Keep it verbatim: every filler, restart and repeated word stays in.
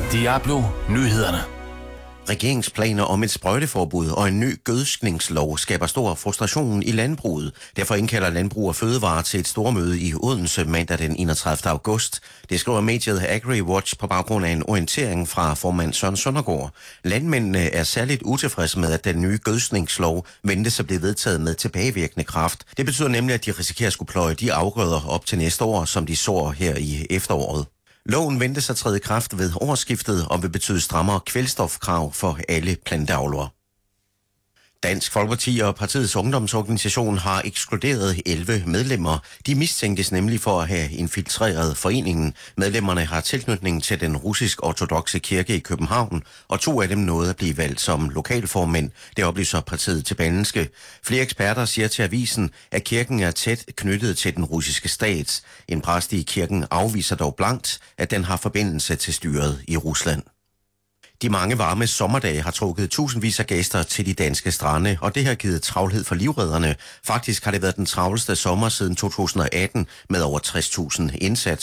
Diablo Nyhederne. Regeringsplaner om et sprøjteforbud og en ny gødskningslov skaber stor frustration i landbruget. Derfor indkalder Landbrug og Fødevare til et stormøde i Odense mandag den enogtredivte august. Det skriver mediet AgriWatch på baggrund af en orientering fra formand Søren Søndergaard. Landmændene er særligt utilfredse med, at den nye gødskningslov ventes at blive vedtaget med tilbagevirkende kraft. Det betyder nemlig, at de risikerer at skulle pløje de afgrøder op til næste år, som de sår her i efteråret. Loven ventes at træde i kraft ved årsskiftet og vil betyde strammere kvælstofkrav for alle planteavlere. Dansk Folkeparti og partiets ungdomsorganisation har ekskluderet elleve medlemmer. De mistænkes nemlig for at have infiltreret foreningen. Medlemmerne har tilknytning til den russisk-ortodokse kirke i København, og to af dem nåede at blive valgt som lokalformænd. Det oplyser partiet til Berlingske. Flere eksperter siger til avisen, at kirken er tæt knyttet til den russiske stat. En præst i kirken afviser dog blankt, at den har forbindelse til styret i Rusland. De mange varme sommerdage har trukket tusindvis af gæster til de danske strande, og det har givet travlhed for livredderne. Faktisk har det været den travleste sommer siden to tusind og atten med over tres tusind indsat.